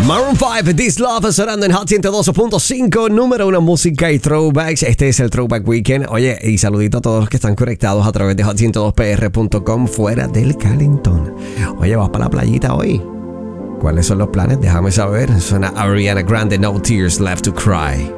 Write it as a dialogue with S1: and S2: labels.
S1: Maroon 5, This Love, sonando en Hot 102.5, número 1 música y throwbacks. Este es el Throwback Weekend. Oye, y saludito a todos los que están conectados a través de hot102pr.com fuera del calentón. Oye, ¿vas para la playita hoy? ¿Cuáles son los planes? Déjame saber. Suena Ariana Grande, No Tears Left to Cry.